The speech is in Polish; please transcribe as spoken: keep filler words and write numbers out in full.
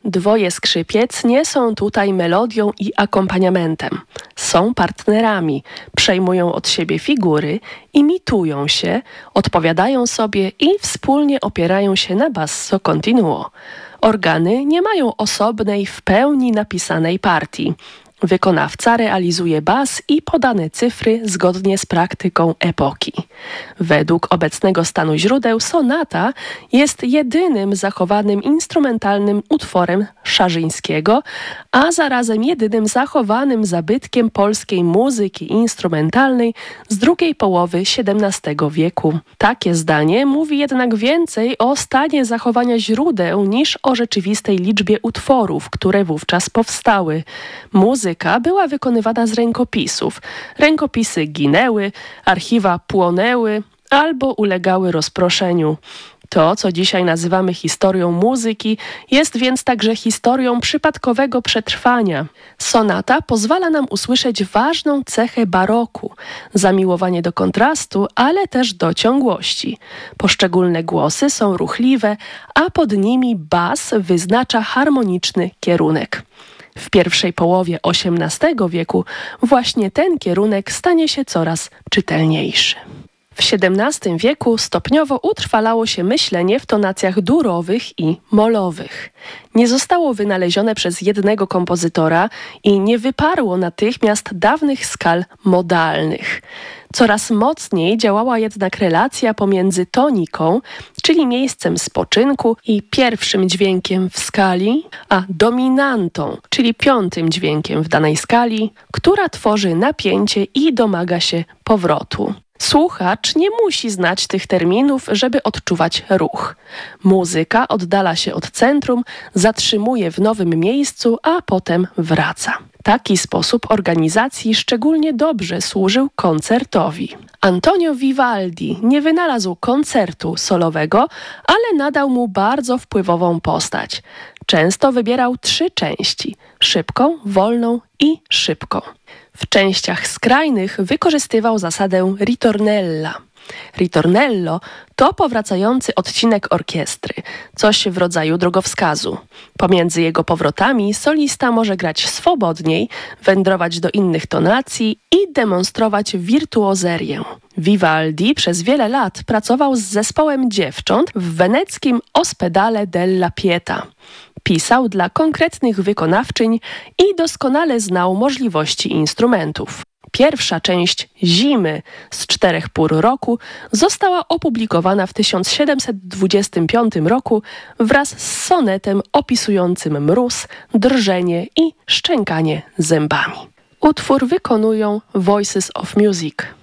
Dwoje skrzypiec nie są tutaj melodią i akompaniamentem. Są partnerami, przejmują od siebie figury, imitują się, odpowiadają sobie i wspólnie opierają się na basso continuo. Organy nie mają osobnej, w pełni napisanej partii. Wykonawca realizuje bas i podane cyfry zgodnie z praktyką epoki. Według obecnego stanu źródeł sonata jest jedynym zachowanym instrumentalnym utworem Szarzyńskiego, a zarazem jedynym zachowanym zabytkiem polskiej muzyki instrumentalnej z drugiej połowy siedemnastego wieku. Takie zdanie mówi jednak więcej o stanie zachowania źródeł niż o rzeczywistej liczbie utworów, które wówczas powstały. Muzyka była wykonywana z rękopisów. Rękopisy ginęły, archiwa płonęły albo ulegały rozproszeniu. To, co dzisiaj nazywamy historią muzyki, jest więc także historią przypadkowego przetrwania. Sonata pozwala nam usłyszeć ważną cechę baroku, zamiłowanie do kontrastu, ale też do ciągłości. Poszczególne głosy są ruchliwe, a pod nimi bas wyznacza harmoniczny kierunek. W pierwszej połowie osiemnastego wieku właśnie ten kierunek stanie się coraz czytelniejszy. W siedemnastym wieku stopniowo utrwalało się myślenie w tonacjach durowych i molowych. Nie zostało wynalezione przez jednego kompozytora i nie wyparło natychmiast dawnych skal modalnych. Coraz mocniej działała jednak relacja pomiędzy toniką, czyli miejscem spoczynku i pierwszym dźwiękiem w skali, a dominantą, czyli piątym dźwiękiem w danej skali, która tworzy napięcie i domaga się powrotu. Słuchacz nie musi znać tych terminów, żeby odczuwać ruch. Muzyka oddala się od centrum, zatrzymuje w nowym miejscu, a potem wraca. Taki sposób organizacji szczególnie dobrze służył koncertowi. Antonio Vivaldi nie wynalazł koncertu solowego, ale nadał mu bardzo wpływową postać. Często wybierał trzy części: szybką, wolną i szybką. W częściach skrajnych wykorzystywał zasadę ritornella. Ritornello to powracający odcinek orkiestry, coś w rodzaju drogowskazu. Pomiędzy jego powrotami solista może grać swobodniej, wędrować do innych tonacji i demonstrować wirtuozerię. Vivaldi przez wiele lat pracował z zespołem dziewcząt w weneckim Ospedale della Pietà. Pisał dla konkretnych wykonawczyń i doskonale znał możliwości instrumentów. Pierwsza część Zimy z czterech pór roku została opublikowana w tysiąc siedemset dwudziestym piątym roku wraz z sonetem opisującym mróz, drżenie i szczękanie zębami. Utwór wykonują Voices of Music.